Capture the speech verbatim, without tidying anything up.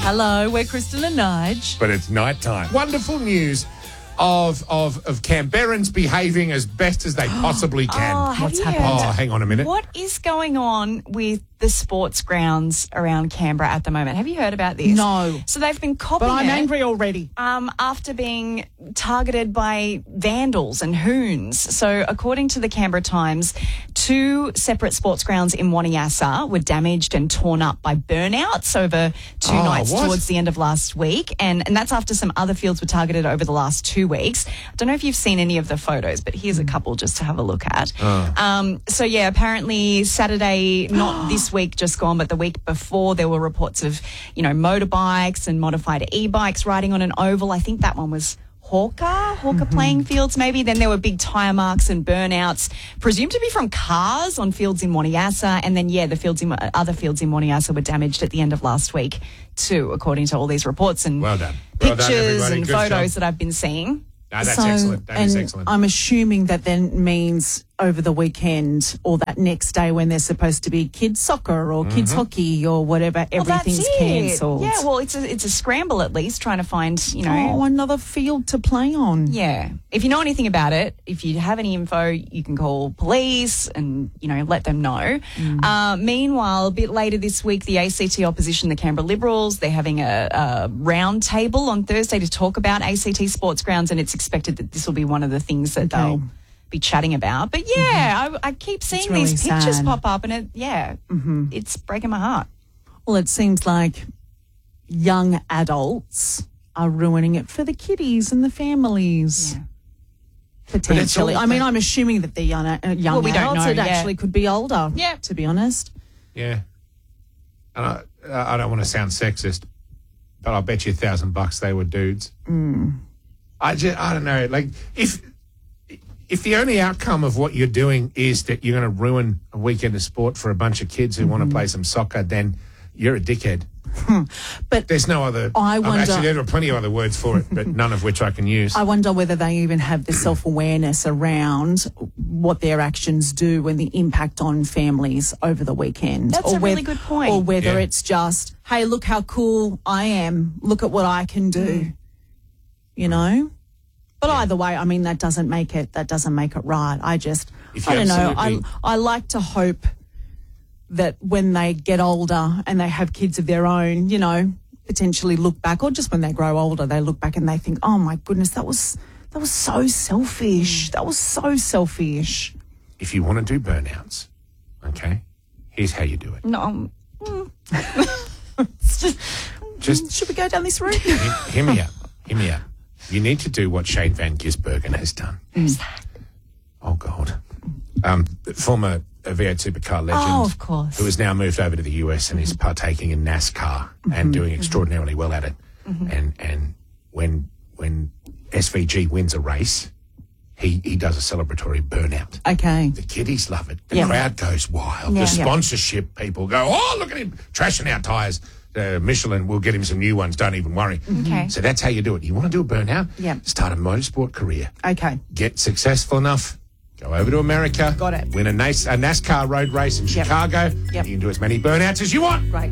Hello, we're Kristen and Nige. But it's night time. Wonderful news of of of Canberrans behaving as best as they possibly can. Oh, have What's you happened? heard- Oh, hang on a minute. What is going on with the sports grounds around Canberra at the moment? Have you heard about this? No. So they've been copying But I'm it, angry already. Um, after being targeted by vandals and hoons. So according to the Canberra Times, two separate sports grounds in Waniassa were damaged and torn up by burnouts over two Oh, nights what? towards the end of last week. And, and that's after some other fields were targeted over the last two weeks. I don't know if you've seen any of the photos, but here's a couple just to have a look at. Um, so, yeah, apparently Saturday, not this week just gone, but the week before, there were reports of, you know, motorbikes and modified e-bikes riding on an oval. I think that one was Hawker, Hawker playing fields maybe. Then there were big tyre marks and burnouts, presumed to be from cars on fields in Waniassa. And then, yeah, the fields in other fields in Waniassa were damaged at the end of last week too, according to all these reports and Well done. Well done, pictures everybody. and Good photos job. that I've been seeing. No, that's so, excellent. That and is excellent. I'm assuming that then means over the weekend or that next day when there's supposed to be kids soccer or kids Mm-hmm. hockey or whatever, Well, that's everything's it. cancelled. Yeah, well, it's a it's a scramble at least trying to find, you know. Oh, another field to play on. Yeah. If you know anything about it, if you have any info, you can call police and, you know, let them know. Uh, meanwhile, a bit later this week, the A C T opposition, the Canberra Liberals, they're having a, a round table on Thursday to talk about A C T sports grounds, and it's expected that this will be one of the things that Okay. they'll be chatting about. But yeah, I, I keep seeing really these pictures sad. pop up, and it, yeah, it's breaking my heart. Well, it seems like young adults are ruining it for the kiddies and the families. Yeah. Potentially. all- I mean, I'm assuming that they're young, uh, young Well, we don't adults. know, It yeah. actually could be older, Yeah. to be honest. Yeah. And I, I don't want to sound sexist, but I'll bet you a thousand bucks they were dudes. Mm. I just, I don't know. Like, if if the only outcome of what you're doing is that you're going to ruin a weekend of sport for a bunch of kids who want to play some soccer, then you're a dickhead. But There's no other. I um, wonder- Actually, there are plenty of other words for it, but none of which I can use. I wonder whether they even have the self-awareness around what their actions do and the impact on families over the weekend. That's or a really wheth- good point. Or whether Yeah. it's just, hey, look how cool I am. Look at what I can do. You know? But either way, I mean, that doesn't make it, that doesn't make it right. I just, If you I don't know. I, absolutely- I like to hope that when they get older and they have kids of their own, you know, potentially look back, or just when they grow older, they look back and they think, oh my goodness, that was that was so selfish. That was so selfish. If you want to do burnouts, okay, here's how you do it. No, um, Just Should we go down this route? hear, hear me out. Hear me out. You need to do what Shane Van Gisbergen has done. who's that? Oh, God. Um, former V eight supercar legend. Oh, of course. Who has now moved over to the U S and is partaking in NASCAR and doing extraordinarily well at it. And and when when S V G wins a race, he, he does a celebratory burnout. Okay. The kiddies love it. The Yeah. crowd goes wild. Yeah. The Yeah. sponsorship people go, oh, look at him trashing out tyres. Uh, Michelin will get him some new ones. Don't even worry. Okay. So that's how you do it. You want to do a burnout? Yeah. Start a motorsport career. Okay. Get successful enough. Go over to America. Got it. Win a, NAS- a NASCAR road race in Chicago. Yep. You can do as many burnouts as you want. Great.